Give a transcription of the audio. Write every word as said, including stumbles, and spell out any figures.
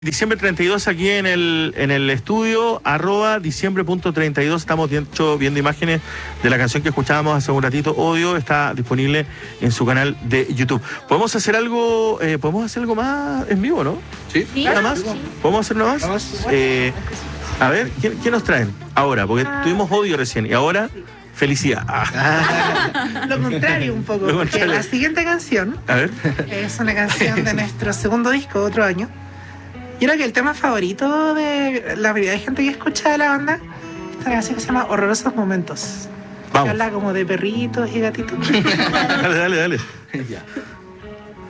Diciembre treinta y dos aquí en el en el estudio, arroba diciembre punto treinta y dos. Estamos de hecho viendo imágenes de la canción que escuchábamos hace un ratito, Odio. Está disponible en su canal de YouTube. ¿Podemos hacer algo eh, podemos hacer algo más en vivo, no? Sí. Sí, ¿Nada más? sí. ¿Podemos hacer nada más? Vamos. Eh, a ver, ¿qué, qué nos traen ahora? Porque tuvimos Odio recién y ahora felicidad. Ah, Lo contrario un poco, Lo porque contrario. la siguiente canción a ver. es una canción de nuestro segundo disco, Otro Año. Yo creo que el tema favorito de la mayoría de gente que escucha de la banda, esta canción que se llama Horrorosos Momentos. Que Vamos. habla como de perritos y gatitos. Dale, dale, dale. Ya.